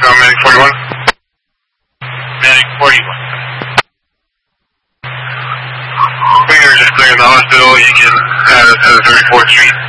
Medic 41. Medic 41. We are just clearing the hospital. You can add us to the 34th Street.